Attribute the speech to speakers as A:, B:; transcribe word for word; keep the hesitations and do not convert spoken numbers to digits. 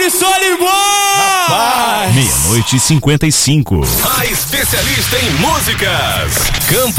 A: Solimões!
B: Meia-noite e cinquenta e cinco.
C: A especialista em músicas. Campo